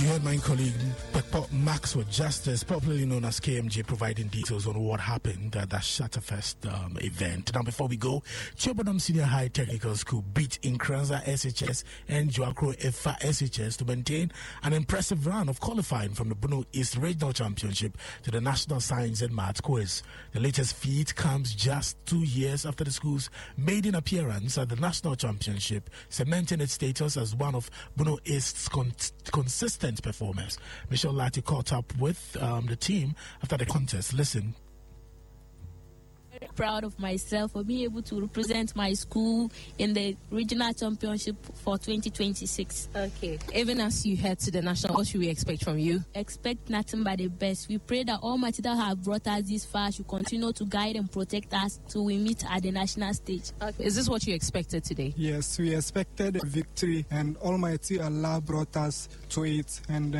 You heard my colleague Maxwell Justice, popularly known as KMJ, providing details on what happened at that Shatterfest event. Now, before we go, Chobodom Senior High Technical School beat Nkranza SHS and Joakro Efa SHS to maintain an impressive run of qualifying from the Bono East Regional Championship to the National Science and Maths Quiz. The latest feat comes just 2 years after the school's maiden appearance at the National Championship, cementing its status as one of Bono East's consistent performers. Michelle Lati caught up with the team after the contest. Listen. Very proud of myself for being able to represent my school in the regional championship for 2026. Okay. Even as you head to the national, what should we expect from you? Expect nothing but the best. We pray that Almighty that have brought us this far should continue to guide and protect us till we meet at the national stage. Okay. Is this what you expected today? Yes, we expected a victory, and Almighty Allah brought us to it. And